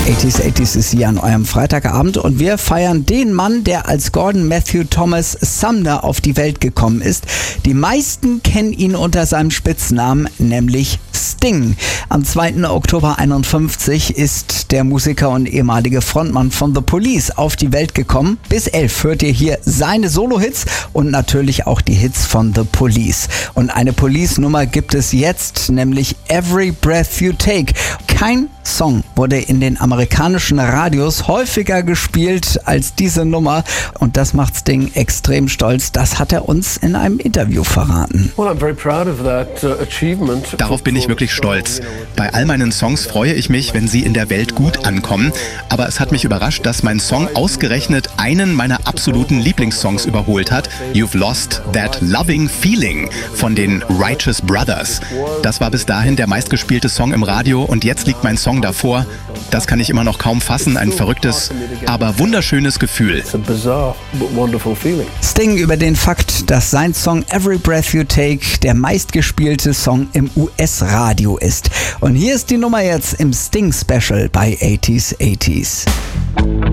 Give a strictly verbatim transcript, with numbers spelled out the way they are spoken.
achtziger achtziger ist hier an eurem Freitagabend und wir feiern den Mann, der als Gordon Matthew Thomas Sumner auf die Welt gekommen ist. Die meisten kennen ihn unter seinem Spitznamen, nämlich Sting. Am zweiten Oktober einundfünfzig ist der Musiker und ehemalige Frontmann von The Police auf die Welt gekommen. Bis elf hört ihr hier seine Solo-Hits und natürlich auch die Hits von The Police. Und eine Police-Nummer gibt es jetzt, nämlich Every Breath You Take. Kein Song wurde in den amerikanischen Radios häufiger gespielt als diese Nummer und das macht Sting extrem stolz. Das hat er uns in einem Interview verraten. Darauf bin ich wirklich stolz. Bei all meinen Songs freue ich mich, wenn sie in der Welt gut ankommen. Aber es hat mich überrascht, dass mein Song ausgerechnet einen meiner absoluten Lieblingssongs überholt hat. You've Lost That Loving Feeling von den Righteous Brothers. Das war bis dahin der meistgespielte Song im Radio und jetzt liegt mein Song davor. Das kann ich immer noch kaum fassen. Ein verrücktes, aber wunderschönes Gefühl. Sting über den Fakt, dass sein Song Every Breath You Take der meistgespielte Song im U S-Radio ist. Und hier ist die Nummer jetzt im Sting-Special bei achtziger achtziger.